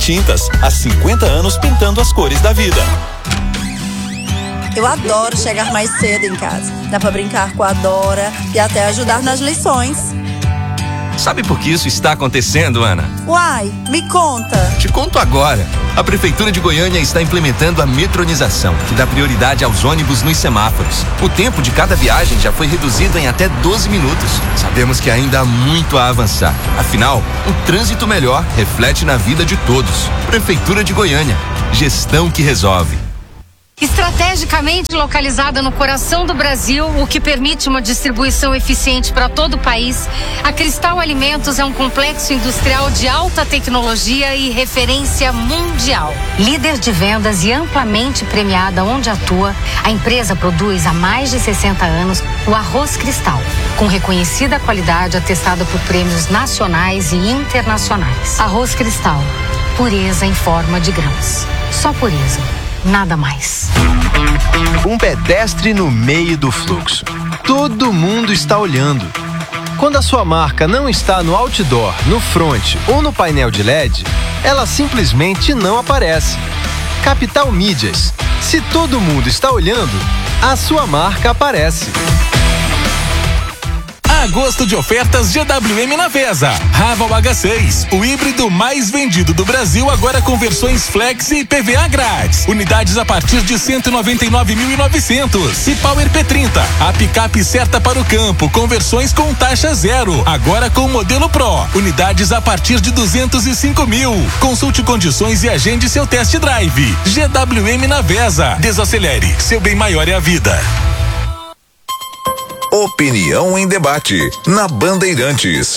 Unitintas, há 50 anos pintando as cores da vida. Eu adoro chegar mais cedo em casa. Dá pra brincar com a Dora e até ajudar nas lições. Sabe por que isso está acontecendo, Ana? Uai, me conta. Te conto agora. A Prefeitura de Goiânia está implementando a metronização, que dá prioridade aos ônibus nos semáforos. O tempo de cada viagem já foi reduzido em até 12 minutos. Sabemos que ainda há muito a avançar. Afinal, um trânsito melhor reflete na vida de todos. Prefeitura de Goiânia. Gestão que resolve. Estrategicamente localizada no coração do Brasil, o que permite uma distribuição eficiente para todo o país, a Cristal Alimentos é um complexo industrial de alta tecnologia e referência mundial. Líder de vendas e amplamente premiada onde atua, a empresa produz há mais de 60 anos o arroz Cristal, com reconhecida qualidade atestada por prêmios nacionais e internacionais. Arroz Cristal, pureza em forma de grãos. Só pureza. Nada mais. Um pedestre no meio do fluxo. Todo mundo está olhando. Quando a sua marca não está no outdoor, no front ou no painel de LED, ela simplesmente não aparece. Capital Mídias. Se todo mundo está olhando, a sua marca aparece. Agosto de ofertas GWM na Vesa. Raval H6, o híbrido mais vendido do Brasil, agora com versões Flex e PVA grátis. Unidades a partir de 199.900. E Power P30, a picape certa para o campo, com versões com taxa zero, agora com modelo Pro. Unidades a partir de 205 mil. Consulte condições e agende seu test drive. GWM na Vesa. Desacelere, seu bem maior é a vida. Opinião em debate, na Bandeirantes.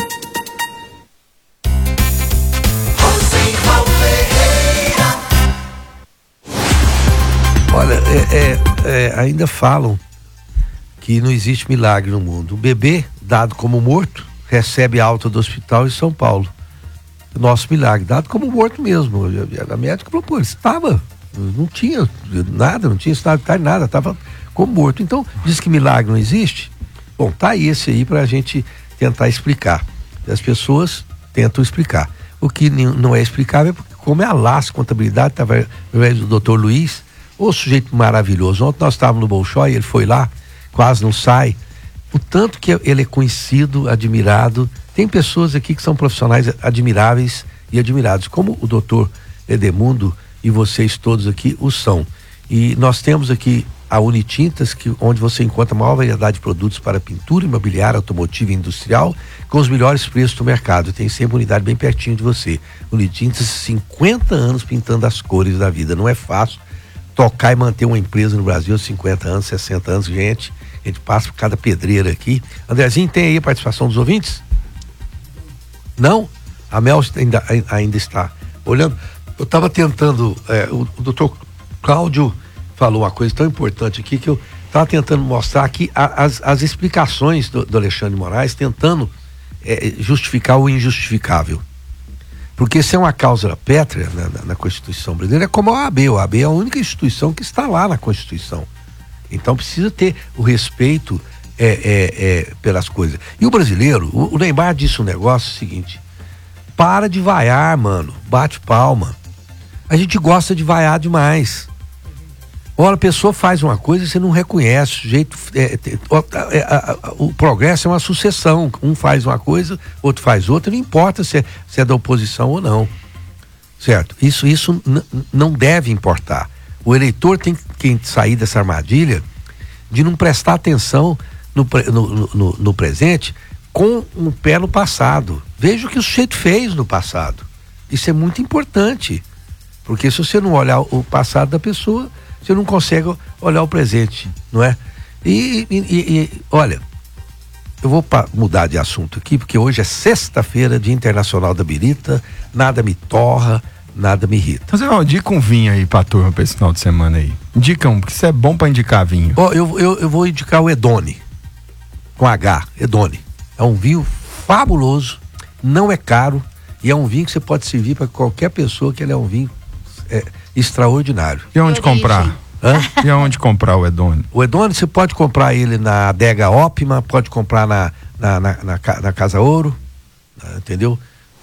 Olha, ainda falam que não existe milagre no mundo. O bebê, dado como morto, recebe alta do hospital em São Paulo. Nosso milagre, dado como morto mesmo. A médica falou, pô, ele estava, não tinha nada, não tinha estado de nada, estava como morto. Então, diz que milagre não existe? Bom, tá aí esse aí pra gente tentar explicar. As pessoas tentam explicar. O que não é explicável é porque, como é a LAS Contabilidade, estava o doutor Luiz, o sujeito maravilhoso. Ontem nós estávamos no Bolshoi, ele foi lá, quase não sai. O tanto que ele é conhecido, admirado. Tem pessoas aqui que são profissionais admiráveis e admirados, como o doutor Edemundo e vocês todos aqui o são. E nós temos aqui a Unitintas, onde você encontra a maior variedade de produtos para pintura, imobiliária, automotiva e industrial, com os melhores preços do mercado. Tem sempre unidade bem pertinho de você. Unitintas, 50 anos pintando as cores da vida. Não é fácil tocar e manter uma empresa no Brasil, 50 anos, 60 anos, gente. A gente passa por cada pedreira aqui. Andrezinho, tem aí a participação dos ouvintes? Não? A Mel ainda está olhando. Eu estava tentando, o doutor Cláudio falou uma coisa tão importante aqui, que eu estava tentando mostrar aqui as explicações do Alexandre de Moraes, tentando justificar o injustificável. Porque se é uma causa pétrea na Constituição brasileira, é como a OAB. A OAB é a única instituição que está lá na Constituição. Então precisa ter o respeito pelas coisas. E o brasileiro, o Neymar disse um negócio seguinte: para de vaiar, mano, bate palma. A gente gosta de vaiar demais. Ora, a pessoa faz uma coisa e você não reconhece. O sujeito, o progresso é uma sucessão. Um faz uma coisa, outro faz outra, não importa se é da oposição ou não. Certo? Isso não deve importar. O eleitor tem que sair dessa armadilha de não prestar atenção no presente com um pé no passado. Veja o que o sujeito fez no passado. Isso é muito importante. Porque se você não olhar o passado da pessoa, você não consegue olhar o presente, não é? E olha, eu vou mudar de assunto aqui, porque hoje é sexta-feira, Dia Internacional da Birita, nada me torra, nada me irrita. Mas indica um vinho aí pra turma pra esse final de semana aí. Indica um, porque isso é bom pra indicar vinho. Eu vou indicar o Edone, com H, Edone. É um vinho fabuloso, não é caro, e é um vinho que você pode servir para qualquer pessoa, que ele é um vinho extraordinário. E onde comprar? E aonde comprar o Edone? O Edone você pode comprar ele na Adega Óptima, pode comprar na Casa Ouro, entendeu?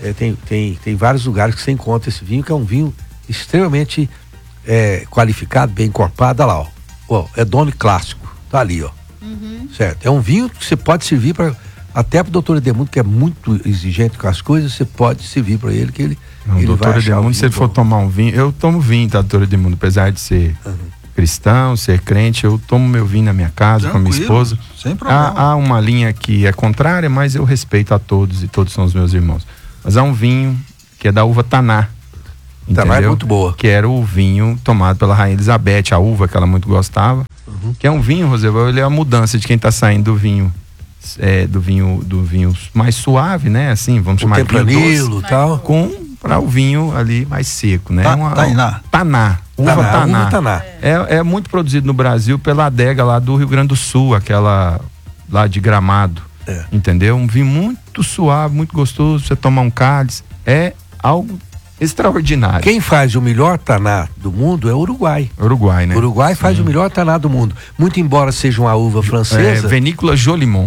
Tem vários lugares que você encontra esse vinho, que é um vinho extremamente qualificado, bem encorpado. Olha lá, ó, é Doni Clássico, tá ali, ó. Certo, é um vinho que você pode servir até pro doutor Edemundo, que é muito exigente com as coisas, você pode servir para ele, que ele doutor Edemundo, se ele for tomar um vinho, eu tomo vinho, tá, doutor Edemundo, apesar de ser cristão, ser crente, eu tomo meu vinho na minha casa, com a minha esposa. Sem problema. Há uma linha que é contrária, mas eu respeito a todos e todos são os meus irmãos. Mas há um vinho que é da uva Taná. Taná é muito boa. Que era o vinho tomado pela Rainha Elizabeth, a uva que ela muito gostava. Que é um vinho, Roseval, ele é a mudança de quem está saindo do vinho. Do vinho mais suave, né? Assim, vamos chamar de vinho doce, tal. Para o vinho ali mais seco, né? Taná. Uva Taná. É muito produzido no Brasil pela adega lá do Rio Grande do Sul, aquela lá de Gramado. Entendeu? Um vinho muito suave, muito gostoso, você tomar um cálice, é algo extraordinário. Quem faz o melhor Taná do mundo é o Uruguai. Uruguai, né? Uruguai faz o melhor Taná do mundo. Muito embora seja uma uva francesa. Vinícola Jolimon.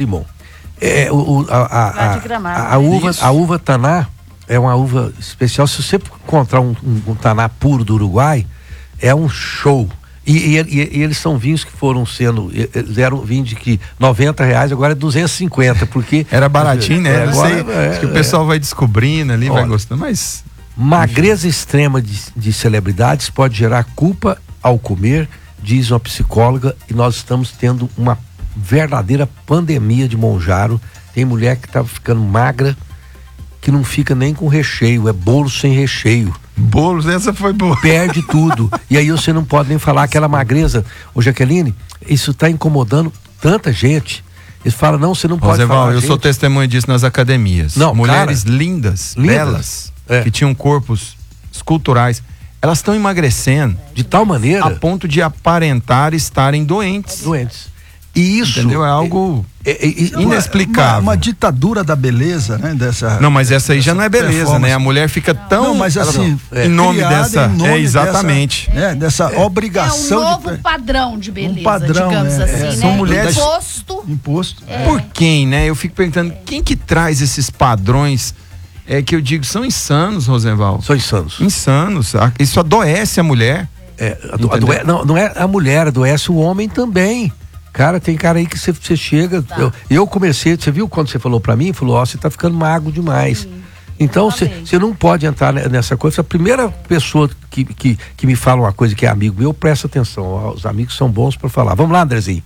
A uva Taná é uma uva especial. Se você encontrar um Taná puro do Uruguai, é um show. E eles são vinhos que foram sendo, eles eram vinho de que R$90, agora é 250, porque... Era baratinho, né? Acho que o pessoal vai descobrindo ali, vai gostando, mas... Magreza extrema de celebridades pode gerar culpa ao comer, diz uma psicóloga, e nós estamos tendo uma verdadeira pandemia de Monjaro. Tem mulher que tá ficando magra, que não fica nem com recheio, é bolo sem recheio. Bolos, essa foi boa. Perde tudo. E aí você não pode nem falar aquela magreza. Ô, Jaqueline, isso tá incomodando tanta gente. Eles falam, não, você não pode falar. Eu sou testemunha disso nas academias. Não, mulheres lindas, belas, que tinham corpos esculturais, elas estão emagrecendo de tal maneira a ponto de aparentar estarem doentes. E isso, entendeu? É algo inexplicável. Uma ditadura da beleza, né? Não, mas essa aí já não é beleza, né? A mulher fica tão... Não, mas assim... em nome dessa... exatamente. Dessa obrigação... É um novo padrão de beleza, padrão, digamos assim, né? São mulheres... Imposto. Por quem, né? Eu fico perguntando, quem que traz esses padrões que eu digo, são insanos, Rosenval? São insanos. Insanos. Isso adoece a mulher. Não é a mulher, adoece o homem também. Cara, tem cara aí que você chega... Tá. Eu comecei, você viu quando você falou pra mim? Falou, você tá ficando magro demais. Então, você não pode entrar nessa coisa. A primeira pessoa que me fala uma coisa que é amigo meu, presta atenção. Os amigos são bons pra falar. Vamos lá, Andrezinho.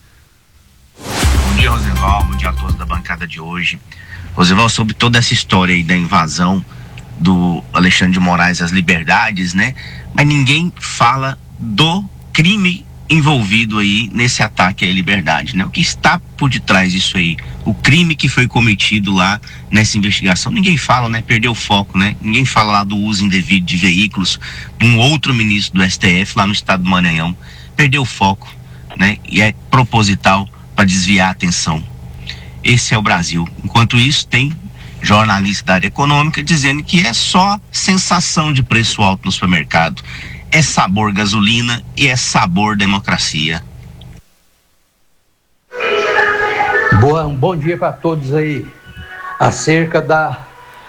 Bom dia, Rosenval. Bom dia a todos da bancada de hoje. Rosenval, sobre toda essa história aí da invasão do Alexandre de Moraes às liberdades, né? Mas ninguém fala do crime envolvido aí nesse ataque à liberdade, né? O que está por detrás disso aí? O crime que foi cometido lá nessa investigação, ninguém fala, né? Perdeu o foco, né? Ninguém fala lá do uso indevido de veículos de um outro ministro do STF lá no estado do Maranhão. Perdeu o foco, né? E é proposital para desviar a atenção. Esse é o Brasil. Enquanto isso, tem jornalista da área econômica dizendo que é só sensação de preço alto no supermercado. É sabor gasolina e é sabor democracia. Um bom dia para todos aí. Acerca da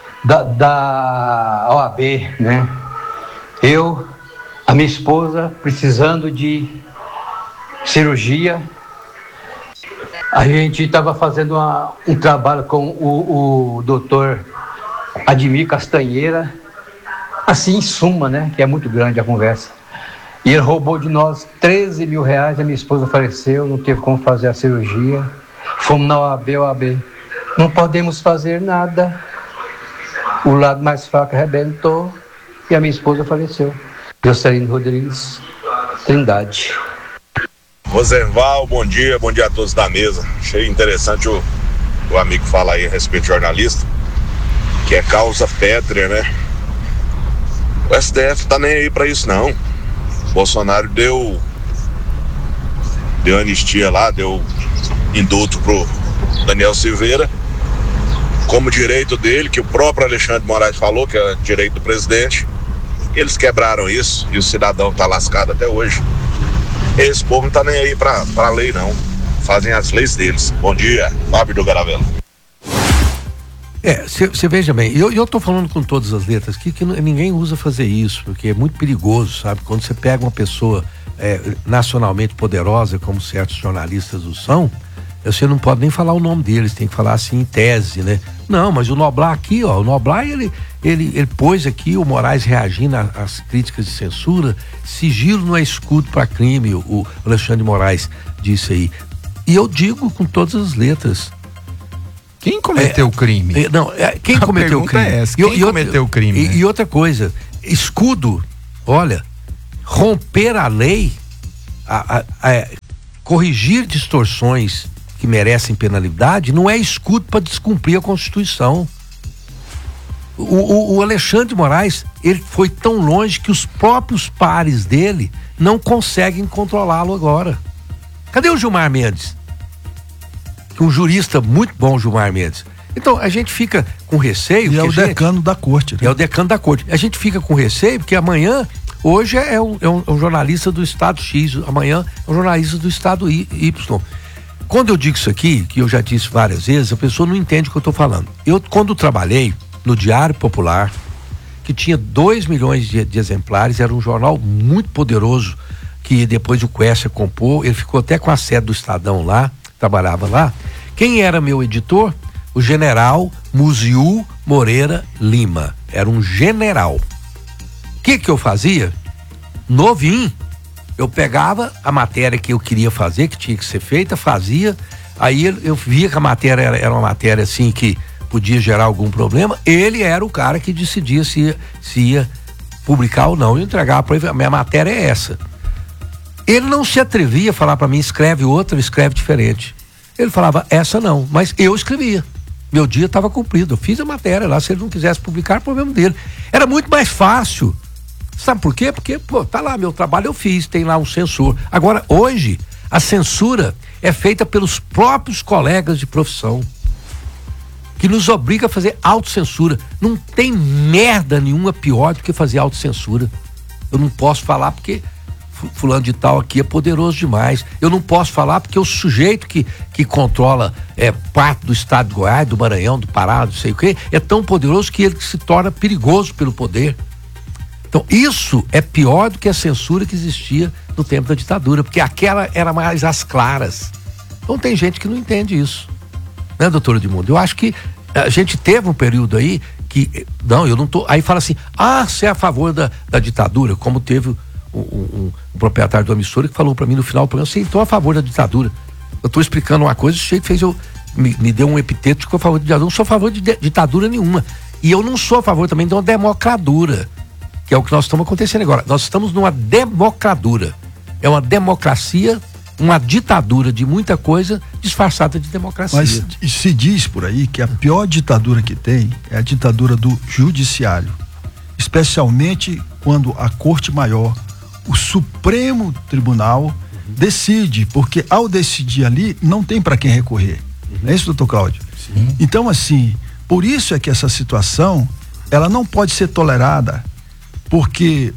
OAB, né? A minha esposa, precisando de cirurgia. A gente estava fazendo um trabalho com o doutor Ademir Castanheira, assim em suma, né? Que é muito grande a conversa. E ele roubou de nós R$13 mil, a minha esposa faleceu, não teve como fazer a cirurgia. Fomos na OAB, não podemos fazer nada. O lado mais fraco arrebentou e a minha esposa faleceu. Juscelino Rodrigues, Trindade. Rosenval, bom dia a todos da mesa. Achei interessante o amigo falar aí a respeito de jornalista, que é causa pétrea, né? O STF tá nem aí pra isso não. Bolsonaro deu anistia lá, deu indulto pro Daniel Silveira, como direito dele, que o próprio Alexandre de Moraes falou que é direito do presidente. Eles quebraram isso e o cidadão tá lascado até hoje. Esse povo não tá nem aí pra lei, não. Fazem as leis deles. Bom dia, Fábio do Garavela. Você veja bem, eu tô falando com todas as letras aqui que ninguém usa fazer isso, porque é muito perigoso, sabe? Quando você pega uma pessoa nacionalmente poderosa, como certos jornalistas o são, você não pode nem falar o nome deles, tem que falar assim em tese, né? Não, mas o Noblar aqui, ó, o Noblar ele pôs aqui o Moraes reagindo às críticas de censura, sigilo não é escudo para crime, o Alexandre de Moraes disse aí. E eu digo com todas as letras. Quem cometeu o crime? Quem cometeu o crime? É essa, quem cometeu o crime? E outra coisa, escudo, olha, romper a lei, corrigir distorções que merecem penalidade, não é escudo para descumprir a Constituição. O Alexandre de Moraes, ele foi tão longe que os próprios pares dele não conseguem controlá-lo agora. Cadê o Gilmar Mendes? Um jurista muito bom, Gilmar Mendes. Então, a gente fica com receio. E é o decano da corte. Né? É o decano da corte. A gente fica com receio porque hoje é um jornalista do estado X, amanhã é um jornalista do estado Y. Quando eu digo isso aqui, que eu já disse várias vezes, a pessoa não entende o que eu estou falando. Eu, quando trabalhei no Diário Popular, que tinha 2 milhões de exemplares, era um jornal muito poderoso, que depois o Quércia comprou, ele ficou até com a sede do Estadão lá, trabalhava lá. Quem era meu editor? O general Muziu Moreira Lima. Era um general. O que eu fazia? Novinho. Eu pegava a matéria que eu queria fazer, que tinha que ser feita, fazia. Aí eu via que a matéria era uma matéria assim que podia gerar algum problema. Ele era o cara que decidia se ia publicar ou não. Eu entregava para ele, a minha matéria é essa. Ele não se atrevia a falar para mim, escreve outra, escreve diferente. Ele falava, essa não, mas eu escrevia. Meu dia estava cumprido, eu fiz a matéria lá, se ele não quisesse publicar, problema dele. Era muito mais fácil. Sabe por quê? Porque, tá lá, meu trabalho eu fiz, tem lá um censor. Agora, hoje, a censura é feita pelos próprios colegas de profissão, que nos obriga a fazer autocensura. Não tem merda nenhuma pior do que fazer autocensura. Eu não posso falar porque fulano de tal aqui é poderoso demais. Eu não posso falar porque o sujeito que controla parte do estado de Goiás, do Maranhão, do Pará, não sei o quê, é tão poderoso que ele se torna perigoso pelo poder. Então isso é pior do que a censura que existia no tempo da ditadura, porque aquela era mais às claras. Então tem gente que não entende isso, né, doutor Edmundo? Eu acho que a gente teve um período aí que, não, eu não tô, aí fala assim, você é a favor da ditadura, como teve um proprietário da emissora que falou para mim no final do programa, sim, estou a favor da ditadura. Eu estou explicando uma coisa, o sujeito fez me deu um epiteto de que eu a favor de ditadura. Eu não sou a favor de ditadura nenhuma. E eu não sou a favor também de uma democradura, que é o que nós estamos acontecendo agora. Nós estamos numa democradura. É uma democracia, uma ditadura de muita coisa disfarçada de democracia. Mas se diz por aí que a pior ditadura que tem é a ditadura do judiciário. Especialmente quando a Corte Maior, o Supremo Tribunal, decide, porque ao decidir ali não tem para quem recorrer. Não é isso, doutor Cláudio? Sim. Então, assim, por isso é que essa situação ela não pode ser tolerada, porque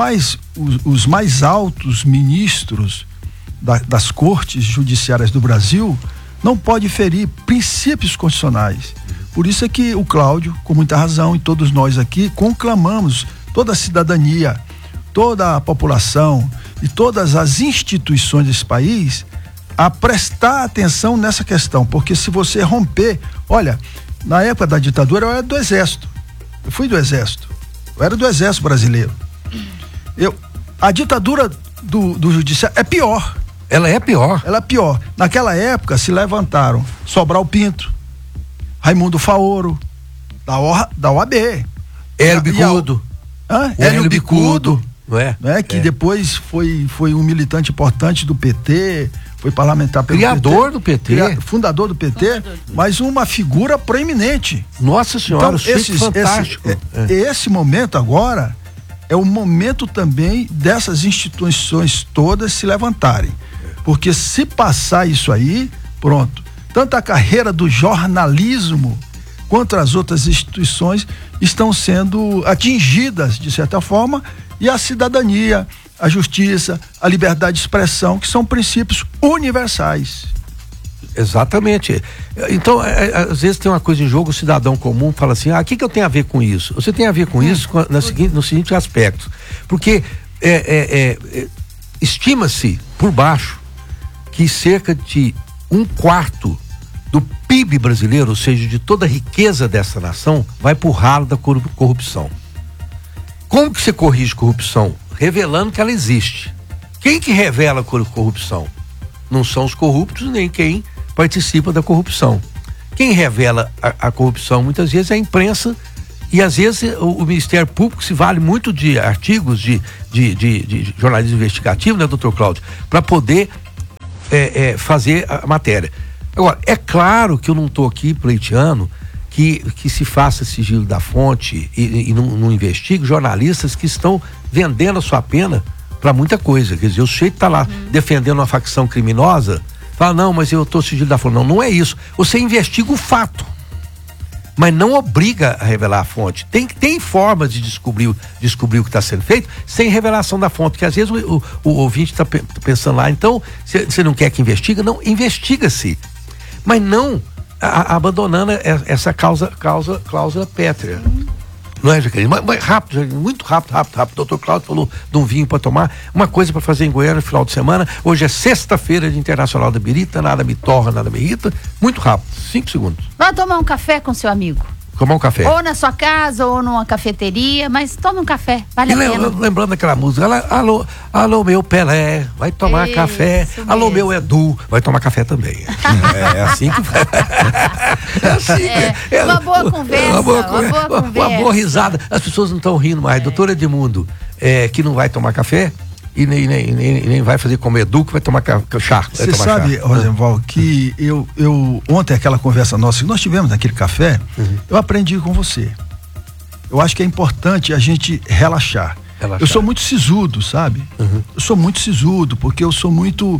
os mais altos ministros das cortes judiciárias do Brasil não pode ferir princípios constitucionais. Por isso é que o Cláudio, com muita razão, e todos nós aqui conclamamos toda a cidadania, toda a população e todas as instituições desse país a prestar atenção nessa questão, porque se você romper, olha, na época da ditadura eu era do Exército, eu fui do Exército, eu era do Exército brasileiro. A ditadura do Judiciário é pior. Ela é pior. Ela é pior. Naquela época se levantaram Sobral Pinto, Raimundo Faoro, da OAB. Hélio Bicudo. Hélio Bicudo. Não é? Que depois foi um militante importante do PT, foi parlamentar pelo criador PT, do PT. Fundador do PT, mas uma figura proeminente. Nossa Senhora, então, fantástico. Esse momento agora é o momento também dessas instituições todas se levantarem. Porque se passar isso aí, pronto. Tanto a carreira do jornalismo quanto as outras instituições estão sendo atingidas, de certa forma, e a cidadania, a justiça, a liberdade de expressão, que são princípios universais. Exatamente. Então, às vezes tem uma coisa em jogo, o cidadão comum fala assim, o que eu tenho a ver com isso? Você tem a ver com isso no seguinte aspecto, porque estima-se por baixo que cerca de 1/4 do PIB brasileiro, ou seja, de toda a riqueza dessa nação, vai pro ralo da corrupção. Como que você corrige corrupção? Revelando que ela existe. Quem que revela a corrupção? Não são os corruptos nem quem participa da corrupção. Quem revela a corrupção muitas vezes é a imprensa, e às vezes o Ministério Público se vale muito de artigos de jornalismo investigativo, né, doutor Cláudio, para poder fazer a matéria. Agora, é claro que eu não estou aqui pleiteando que se faça sigilo da fonte e não investigue jornalistas que estão vendendo a sua pena para muita coisa. Quer dizer, o sujeito está lá defendendo uma facção criminosa, fala, não, mas eu estou sigilo da fonte. Não é isso. Você investiga o fato, mas não obriga a revelar a fonte. Tem formas de descobrir o que está sendo feito sem revelação da fonte, porque às vezes o ouvinte está pensando lá, então, você não quer que investiga? Não, investiga-se, mas não abandonando essa cláusula pétrea. Não é, Jaqueline? Mas rápido, muito rápido. O doutor Cláudio falou de um vinho para tomar, uma coisa para fazer em Goiânia no final de semana. Hoje é sexta-feira de Internacional da Birita, nada me torra, nada me irrita. Muito rápido, 5 segundos. Vai tomar um café com seu amigo. Tomar um café. Ou na sua casa, ou numa cafeteria, mas tome um café, vale a pena. Lembrando daquela música, alô meu Pelé, vai tomar café. Alô meu Edu, vai tomar café também. É assim que vai. Uma boa conversa. Uma boa risada. As pessoas não estão rindo mais. Doutor Edmundo, que não vai tomar café e nem vai fazer como Edu, que vai tomar chá. Você sabe, Rosenval, que eu ontem, aquela conversa nossa que nós tivemos naquele café, eu aprendi com você. Eu acho que é importante a gente relaxar. Eu sou muito sisudo, sabe? Eu sou muito sisudo, porque eu sou muito,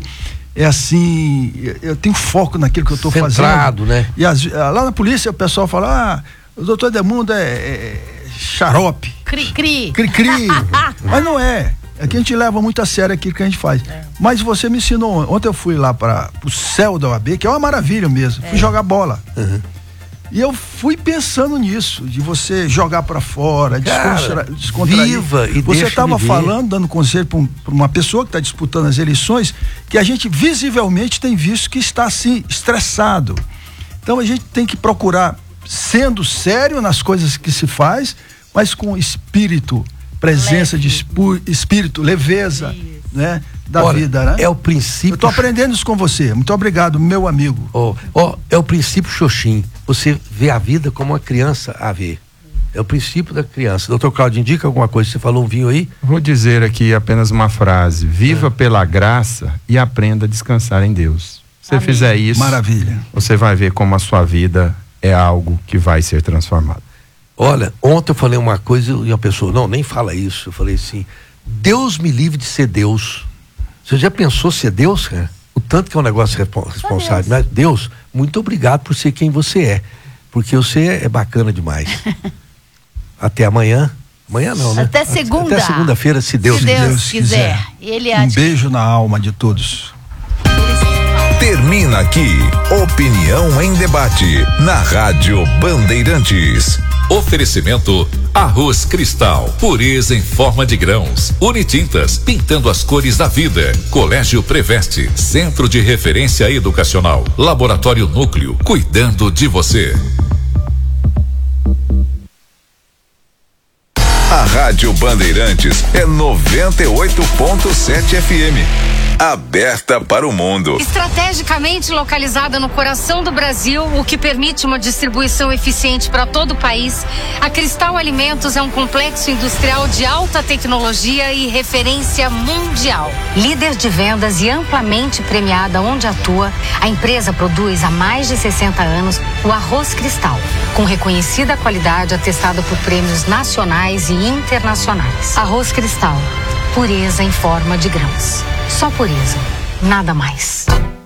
eu tenho foco naquilo que eu estou fazendo. Né? E lá na polícia o pessoal fala, o doutor Edmundo é xarope. Cri-cri. Mas não é. É que a gente leva muito a sério aquilo que a gente faz. Mas você me ensinou, ontem eu fui lá para o céu da OAB, que é uma maravilha mesmo, fui jogar bola. E eu fui pensando nisso, de você jogar para fora, descontrair. Viva e você estava falando, dando conselho para uma pessoa que está disputando as eleições, que a gente visivelmente tem visto que está assim, estressado. Então a gente tem que procurar, sendo sério nas coisas que se faz, mas com espírito, presença de espírito, leveza, né? Da vida, né? É o princípio. Eu tô aprendendo isso com você. Muito obrigado, meu amigo. É o princípio Xoxim. Você vê a vida como uma criança a vê. É o princípio da criança. Doutor Cláudio, indica alguma coisa? Você falou um vinho aí? Vou dizer aqui apenas uma frase. Viva pela graça e aprenda a descansar em Deus. Se você fizer isso, maravilha. Você vai ver como a sua vida é algo que vai ser transformado. Olha, ontem eu falei uma coisa e a pessoa, não, nem fala isso. Eu falei assim, Deus me livre de ser Deus. Você já pensou ser Deus, cara? O tanto que é um negócio responsável. Mas Deus, muito obrigado por ser quem você é. Porque você é bacana demais. Até amanhã. Amanhã não, né? Até segunda. Até segunda-feira, se Deus quiser. Um beijo na alma de todos. Termina aqui, Opinião em Debate, na Rádio Bandeirantes. Oferecimento Arroz Cristal, pureza em forma de grãos. Unitintas, pintando as cores da vida. Colégio Preveste, centro de referência educacional. Laboratório Núcleo, cuidando de você. A Rádio Bandeirantes é 98.7 FM. Aberta para o mundo. Estrategicamente localizada no coração do Brasil, o que permite uma distribuição eficiente para todo o país, a Cristal Alimentos é um complexo industrial de alta tecnologia e referência mundial. Líder de vendas e amplamente premiada onde atua, a empresa produz há mais de 60 anos o Arroz Cristal, com reconhecida qualidade atestada por prêmios nacionais e internacionais. Arroz Cristal, pureza em forma de grãos. Só pureza, nada mais.